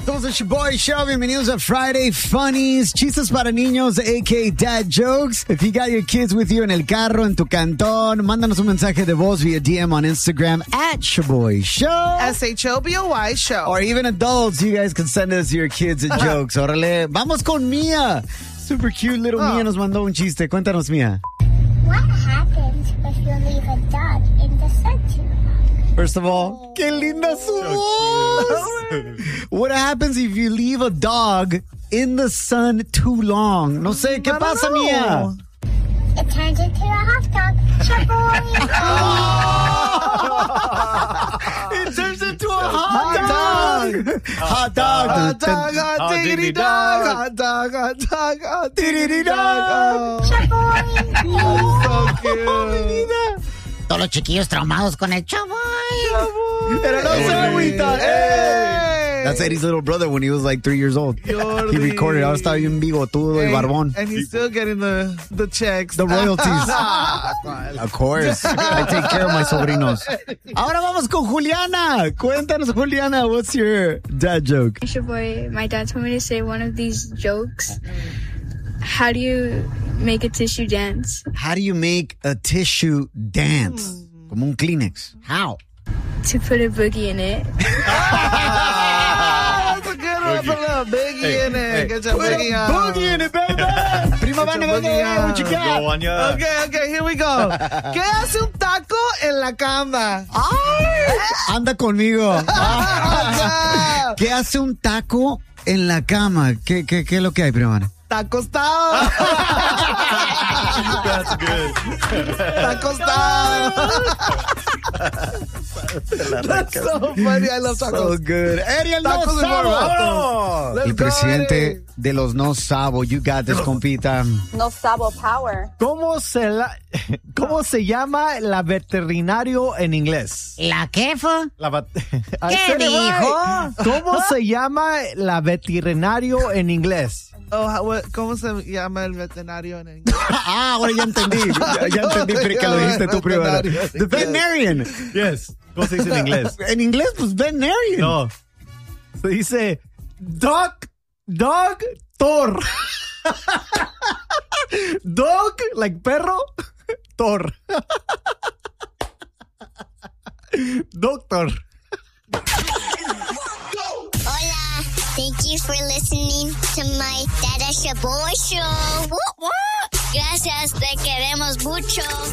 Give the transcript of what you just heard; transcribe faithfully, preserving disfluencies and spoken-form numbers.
Somos el Shaboy Show. Bienvenidos a Friday Funnies. Chistes para niños, a k a. Dad Jokes. If you got your kids with you en el carro, en tu cantón, mándanos un mensaje de voz via D M on Instagram at Shaboy Show. S H O B O Y Show. Or even adults, you guys can send us your kids a jokes. Órale, vamos con Mia. Super cute little oh. Mia nos mandó un chiste. Cuéntanos, Mia. What happens if you leave a dog in the sun too long? First of all, qué linda su voz. What happens if you leave a dog in the sun too long? No sé, ¿qué pasa, know. Mia? It turns into a hot dog. Shaboy. It turns into a hot dog. Hot dog. Hot dog, hot diggity dog. Hot dog, hot dog, hot diggity dog. Shaboy. So cute. Todos los chiquillos traumados con el Shaboy. Pero no se agüita. That's Eddie's little brother when he was like three years old. Jordi. He recorded. Ahora estaba bien bigotudo y barbón. And he's still getting the, the checks. The royalties. Of course. I take care of my sobrinos. Ahora vamos con Juliana. Cuéntanos, Juliana, what's your dad joke? Shaboy, my dad told me to say one of these jokes. How do you make a tissue dance? How do you make a tissue dance? Mm. Como un Kleenex. How? To put a boogie in it. That's a good one. Put a little boogie hey, in it. Hey, Get your boogie on. Boogie in it, baby. Prima banda, what you got? Go on, yeah. Okay, okay, here we go. ¿Qué hace un taco en la cama? Ay, anda conmigo. ¿Qué hace un taco en la cama? ¿Qué, qué, qué es lo que hay, prima banda? Está acostado. That's good. Está acostado. That's so funny. I love tacos. So good. Eddie, el no sabo. El presidente de los no sabo. You got this, compita. No sabo power. ¿Cómo se, la, ¿Cómo se llama la veterinario en inglés? ¿La qué fue? La va- ¿Qué dijo? ¿Cómo se llama la veterinario en inglés? Oh, what, ¿cómo se llama el veterinario en inglés? Ah, ahora ya entendí. Ya, ya entendí que lo dijiste tú primero. The veterinarian. Yes. ¿Cómo se dice en inglés? En inglés, pues veterinarian. No. Se dice dog, dog, tor. Dog, like perro, tor. Doctor. Hola. Thank you for listening to my Dada Shaboy Show. Gracias, te queremos mucho.